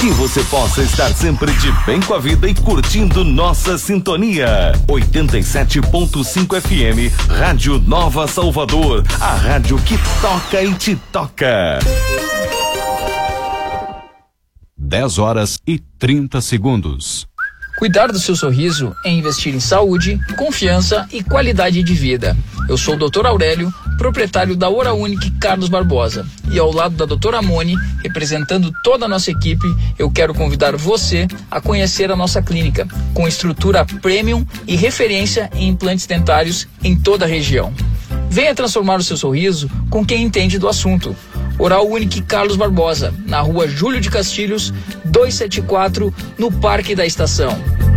Que você possa estar sempre de bem com a vida e curtindo nossa sintonia. 87.5 FM, Rádio Nova Salvador, a rádio que toca e te toca. 10h30. Cuidar do seu sorriso é investir em saúde, confiança e qualidade de vida. Eu sou o Dr. Aurélio, proprietário da Hora Unique Carlos Barbosa. E ao lado da doutora Moni, representando toda a nossa equipe, eu quero convidar você a conhecer a nossa clínica, com estrutura premium e referência em implantes dentários em toda a região. Venha transformar o seu sorriso com quem entende do assunto. Oral Unique Carlos Barbosa, na rua Júlio de Castilhos, 274, no Parque da Estação.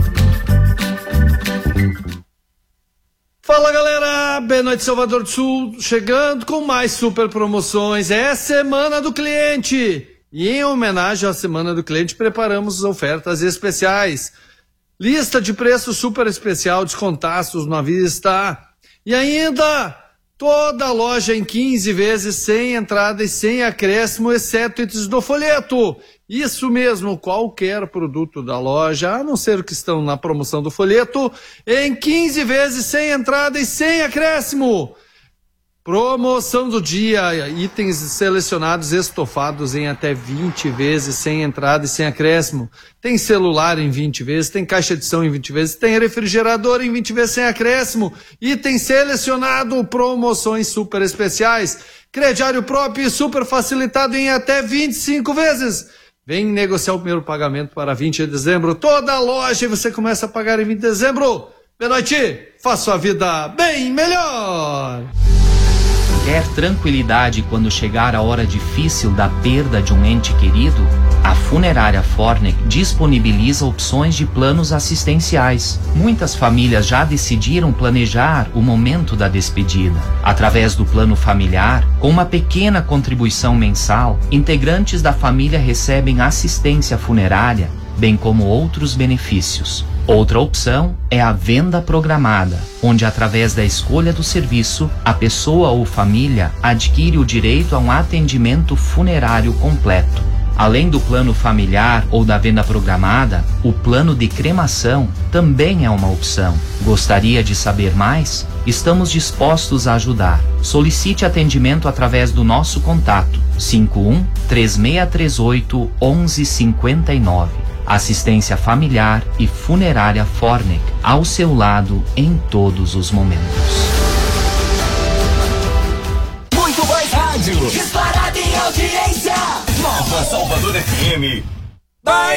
Fala galera, Benoite Salvador do Sul, chegando com mais super promoções. É Semana do Cliente e em homenagem à Semana do Cliente preparamos ofertas especiais. Lista de preços super especial, descontaços na vista e ainda toda a loja em 15 vezes sem entrada e sem acréscimo, exceto itens do folheto. Isso mesmo, qualquer produto da loja, a não ser que estão na promoção do folheto, em 15 vezes sem entrada e sem acréscimo. Promoção do dia, itens selecionados estofados em até 20 vezes sem entrada e sem acréscimo. Tem celular em 20 vezes, tem caixa de som em 20 vezes, tem refrigerador em 20 vezes sem acréscimo. Item selecionado, promoções super especiais. Crediário próprio e super facilitado em até 25 vezes. Vem negociar o primeiro pagamento para 20 de dezembro. Toda a loja e você começa a pagar em 20 de dezembro. Benoite, faça sua vida bem melhor. Quer tranquilidade quando chegar a hora difícil da perda de um ente querido? A Funerária Fornec disponibiliza opções de planos assistenciais. Muitas famílias já decidiram planejar o momento da despedida. Através do plano familiar, com uma pequena contribuição mensal, integrantes da família recebem assistência funerária, bem como outros benefícios. Outra opção é a venda programada, onde através da escolha do serviço, a pessoa ou família adquire o direito a um atendimento funerário completo. Além do plano familiar ou da venda programada, o plano de cremação também é uma opção. Gostaria de saber mais? Estamos dispostos a ajudar. Solicite atendimento através do nosso contato 51 3638 1159. Assistência familiar e funerária Fornec, ao seu lado em todos os momentos. Muito mais rádio. Disparada em audiência. Nova Salvador FM.